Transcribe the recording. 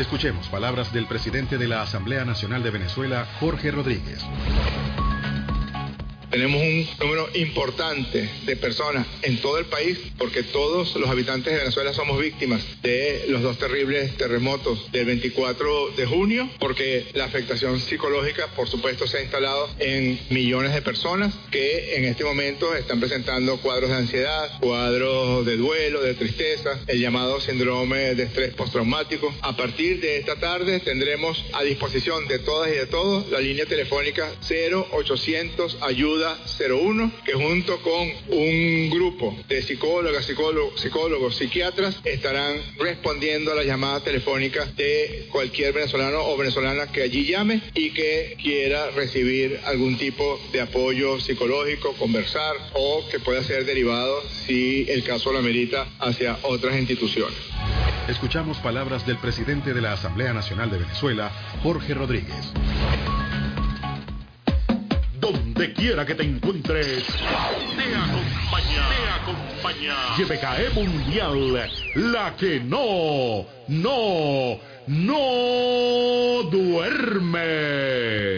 Escuchemos palabras del presidente de la Asamblea Nacional de Venezuela, Jorge Rodríguez. Tenemos un número importante de personas en todo el país porque todos los habitantes de Venezuela somos víctimas de los dos terribles terremotos del 24 de junio, porque la afectación psicológica, por supuesto, se ha instalado en millones de personas que en este momento están presentando cuadros de ansiedad, cuadros de duelo, de tristeza, el llamado síndrome de estrés postraumático. A partir de esta tarde tendremos a disposición de todas y de todos la línea telefónica 0800 ayuda 01, que junto con un grupo de psicólogos, psiquiatras estarán respondiendo a las llamadas telefónicas de cualquier venezolano o venezolana que allí llame y que quiera recibir algún tipo de apoyo psicológico, conversar o que pueda ser derivado, si el caso lo amerita, hacia otras instituciones. Escuchamos palabras del presidente de la Asamblea Nacional de Venezuela, Jorge Rodríguez. Donde quiera que te encuentres, te acompaña. YPKE Mundial, la que no duerme.